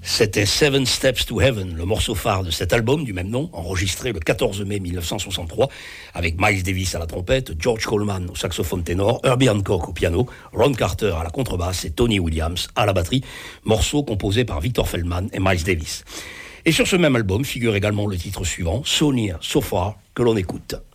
C'était Seven Steps to Heaven, le morceau phare de cet album du même nom, enregistré le 14 mai 1963, avec Miles Davis à la trompette, George Coleman au saxophone ténor, Herbie Hancock au piano, Ron Carter à la contrebasse et Tony Williams à la batterie, morceau composé par Victor Feldman et Miles Davis. Et sur ce même album figure également le titre suivant, So Near, So Far, que l'on écoute.